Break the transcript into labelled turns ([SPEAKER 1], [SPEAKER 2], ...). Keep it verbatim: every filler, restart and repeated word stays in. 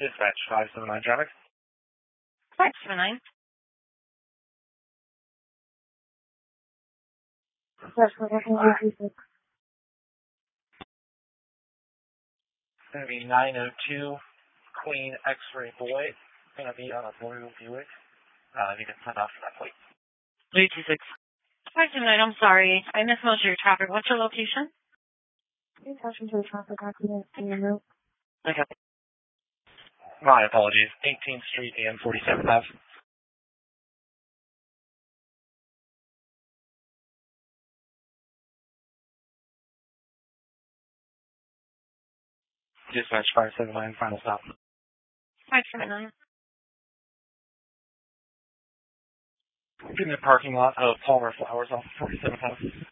[SPEAKER 1] Dispatch five seven nine traffic.
[SPEAKER 2] five seven nine.
[SPEAKER 3] That's what I'm going to
[SPEAKER 1] Going to be nine oh two Queen X-Ray Boy. Going to be on a blue Buick. Uh, you can send off for that plate.
[SPEAKER 2] three two six. five seven nine, I'm sorry. I missed most of your traffic. What's your location?
[SPEAKER 3] Attention to the traffic accident in your note.
[SPEAKER 2] Okay.
[SPEAKER 1] My apologies. eighteenth Street and forty-seventh Avenue. Dispatch five seven nine, final stop.
[SPEAKER 2] five seven nine.
[SPEAKER 1] In the parking lot of Palmer Flowers off forty-seventh Avenue.